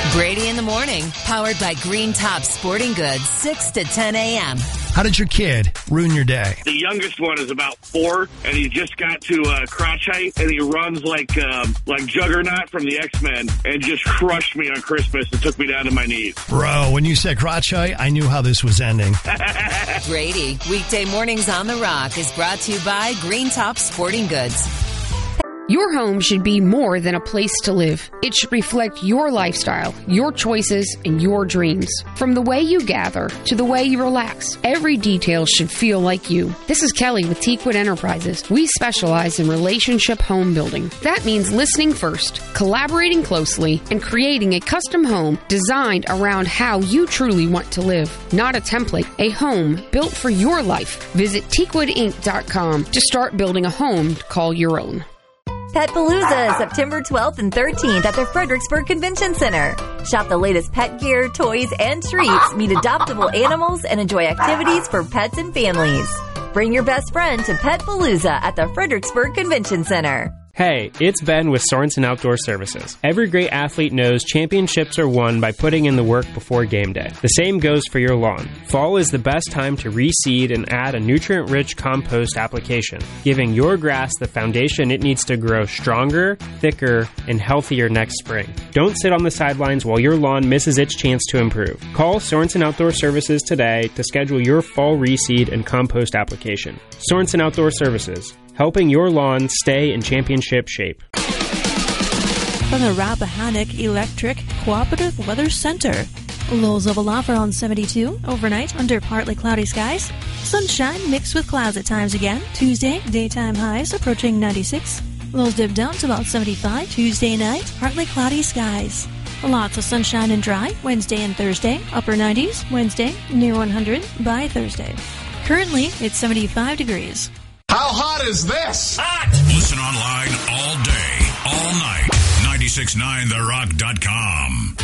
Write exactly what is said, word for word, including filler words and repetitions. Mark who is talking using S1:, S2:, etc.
S1: Brady in the Morning, powered by Green Top Sporting Goods, six to ten a.m.
S2: How did your kid ruin your day?
S3: The youngest one is about four, and he just got to uh, crotch height, and he runs like um, like Juggernaut from the X-Men, and just crushed me on Christmas and took me down to my knees.
S2: Bro, when you said crotch height, I knew how this was ending.
S1: Brady, weekday mornings on The Rock is brought to you by Green Top Sporting Goods.
S4: Your home should be more than a place to live. It should reflect your lifestyle, your choices, and your dreams. From the way you gather to the way you relax, every detail should feel like you. This is Kelly with Teakwood Enterprises. We specialize in relationship home building. That means listening first, collaborating closely, and creating a custom home designed around how you truly want to live. Not a template, a home built for your life. Visit teakwood inc dot com to start building a home to call your own.
S5: Petpalooza, September twelfth and thirteenth at the Fredericksburg Convention Center. Shop the latest pet gear, toys, and treats, meet adoptable animals, and enjoy activities for pets and families. Bring your best friend to Petpalooza at the Fredericksburg Convention Center.
S6: Hey, it's Ben with Sorensen Outdoor Services. Every great athlete knows championships are won by putting in the work before game day. The same goes for your lawn. Fall is the best time to reseed and add a nutrient-rich compost application, giving your grass the foundation it needs to grow stronger, thicker, and healthier next spring. Don't sit on the sidelines while your lawn misses its chance to improve. Call Sorensen Outdoor Services today to schedule your fall reseed and compost application. Sorensen Outdoor Services, helping your lawn stay in championship shape.
S7: From the Rappahannock Electric Cooperative Weather Center. Lows of a offer on seventy-two, overnight under partly cloudy skies. Sunshine mixed with clouds at times again. Tuesday, daytime highs approaching ninety-six. Lows dip down to about seventy-five. Tuesday night, partly cloudy skies. Lots of sunshine and dry Wednesday and Thursday. Upper nineties, Wednesday, near one hundred by Thursday. Currently, it's seventy-five degrees.
S8: How hot is this?
S9: Hot! Listen online all day, all night. nine six nine the rock dot com.